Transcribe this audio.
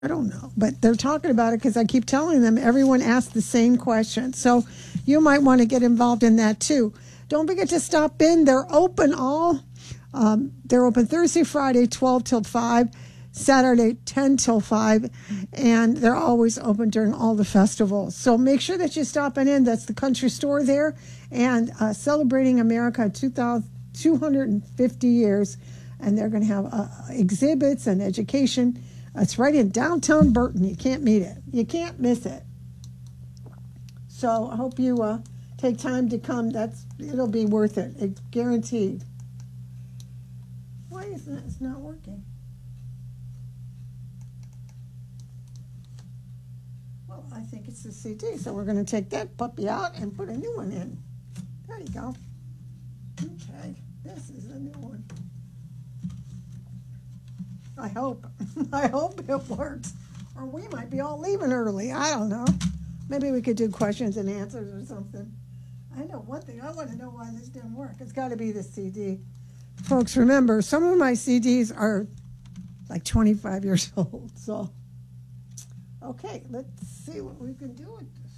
I don't know, but they're talking about it because I keep telling them everyone asks the same question. So you might want to get involved in that too. Don't forget to stop in. They're open Thursday, Friday, 12 till 5, Saturday, 10 till 5, and they're always open during all the festivals. So make sure that you stop in. That's the country store there, and celebrating America 250 years, and they're going to have exhibits and education. It's right in downtown Burton. You can't meet it. You can't miss it. So I hope you take time to come. It'll be worth it. It's guaranteed. Why isn't it? It's not working. Well, I think it's the CD. So we're going to take that puppy out and put a new one in. There you go. Okay. This is a new one. I hope it works, or we might be all leaving early. I don't know. Maybe we could do questions and answers or something. I know one thing. I want to know why this didn't work. It's got to be the CD. Folks, remember, some of my CDs are like 25 years old. So, okay, let's see what we can do with this.